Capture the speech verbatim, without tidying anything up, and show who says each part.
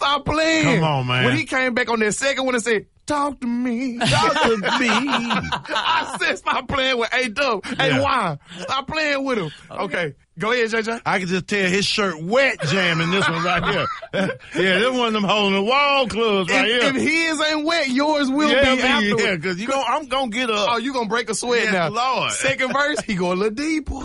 Speaker 1: stop playing.
Speaker 2: Come on, man.
Speaker 1: When he came back on that second one and said, talk to me.
Speaker 2: Talk to me.
Speaker 1: I said, stop playing with A-Dub. Hey,
Speaker 2: Yeah.
Speaker 1: why? Stop playing with him. Okay. Go ahead, J J.
Speaker 2: I can just tell his shirt wet jamming this one right here. Yeah, this one of them holding the wall clubs right
Speaker 1: If,
Speaker 2: here.
Speaker 1: if his ain't wet, yours will
Speaker 2: yeah,
Speaker 1: be
Speaker 2: man,
Speaker 1: afterwards.
Speaker 2: yeah, because you know I'm gonna get up.
Speaker 1: Oh, you gonna break a sweat
Speaker 2: Yes,
Speaker 1: now.
Speaker 2: Lord.
Speaker 1: Second verse, he go a little deeper.